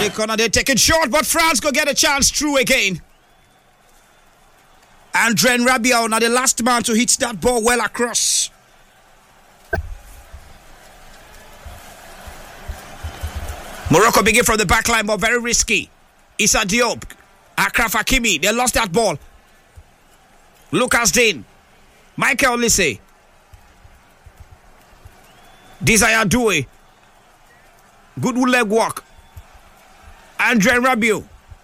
the corner, they take it short, but France go get a chance through again. André Rabiot, now the last man to hit that ball well across. Morocco begin from the back line, but very risky. Issa Diop, Achraf Hakimi, they lost that ball. Lucas Digne, Michael Olise, Desire Doué, good leg walk. André Rabiot,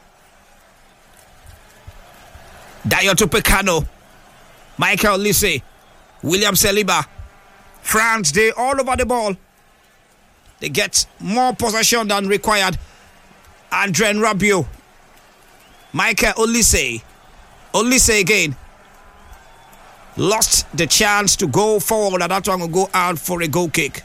Dayot Upamecano, Michael Olise, William Saliba. France, they all over the ball. They get more possession than required. André Rabiot, Michael Olise, Olise again. Lost the chance to go forward, and that one will go out for a goal kick.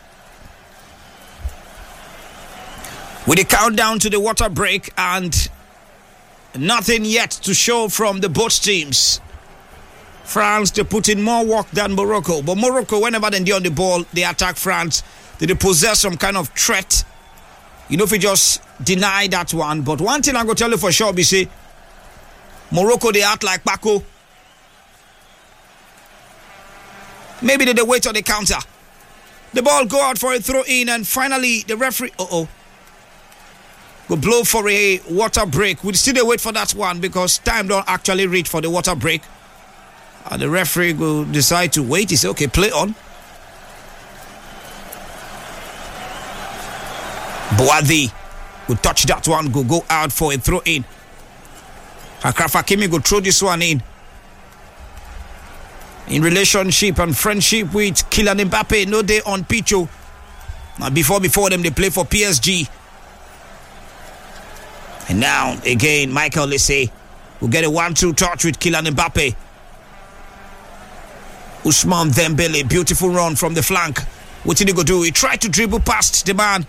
With the countdown to the water break and nothing yet to show from the both teams. France, they put in more work than Morocco. But Morocco, whenever they're on the ball, they attack France. They possess some kind of threat. You know, if you just deny that one. But one thing I'm going to tell you for sure, BC, Morocco, they act like Paco. Maybe they wait on the counter. The ball go out for a throw in, and finally the referee will blow for a water break. We'll still wait for that one because time don't actually reach for the water break. And the referee will decide to wait. He say, okay, play on. Boadi will touch that one, go out for a throw in. Achraf Hakimi will throw this one in relationship and friendship with Kylian Mbappe. No day on pitch. Now before them they play for PSG. And now again Michael Olise will get a 1-2 touch with Kylian Mbappe. Ousmane Dembele, beautiful run from the flank. What did he go do? He tried to dribble past the man.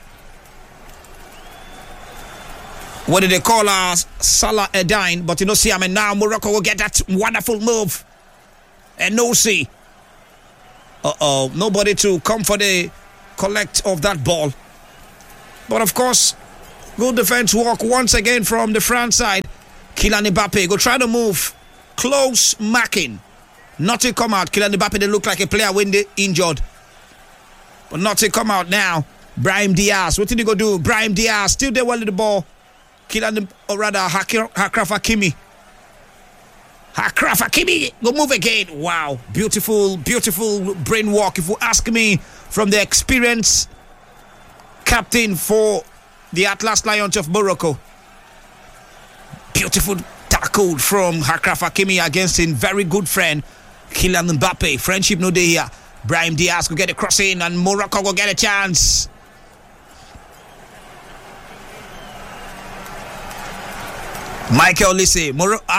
What did they call Salah Eddine? But you know, see, now Morocco will get that wonderful move. And no see. Nobody to come for the collect of that ball. But of course, good defense work once again from the France side. Kylian Mbappe go try to move. Close marking. Nothing come out. Kylian Mbappe, they look like a player when they injured. But nothing come out now. Brahim Diaz. What did he go do? Brahim Diaz still there well with the ball. Achraf Hakimi. Achraf Hakimi go move again. Wow, beautiful brain walk, if you ask me, from the experienced captain for the Atlas Lions of Morocco. Beautiful tackle from Achraf Hakimi against his very good friend Kylian Mbappe. Friendship no day here. Brahim Diaz go get a cross in, and Morocco go get a chance. Michael Olise,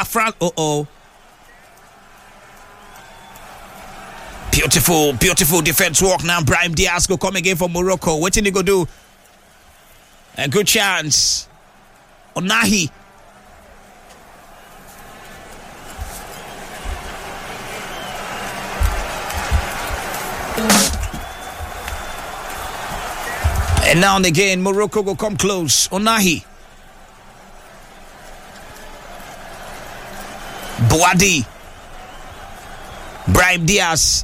Beautiful defense work now. Brahim Diaz go come again for Morocco. What did he go do? A good chance. Onahi. And now and again, Morocco go come close. Onahi. Boadi. Brahim Diaz.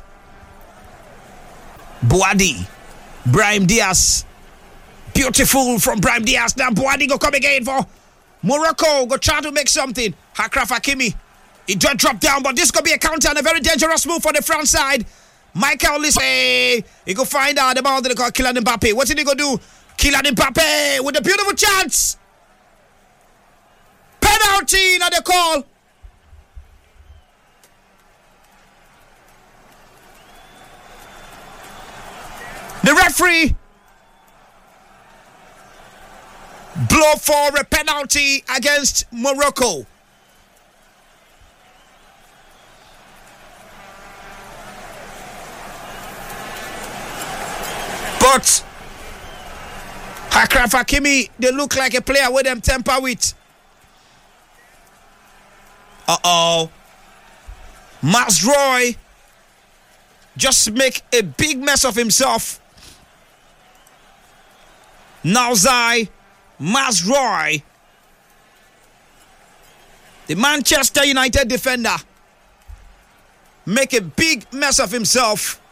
Boadi. Brahim Diaz. Beautiful from Brahim Diaz. Now Boadi go come again for Morocco. Go try to make something. Achraf Hakimi. He just dropped down, but this could be a counter and a very dangerous move for the France side. Michael Olise. He go find out the ball that they call Kylian Mbappe. What did he go do? Kylian Mbappe with a beautiful chance. Penalty now they call. The referee blow for a penalty against Morocco. But Achraf Hakimi, they look like a player with them temper with. Mazraoui just make a big mess of himself. Nawzai Mazraoui, the Manchester United defender, make a big mess of himself.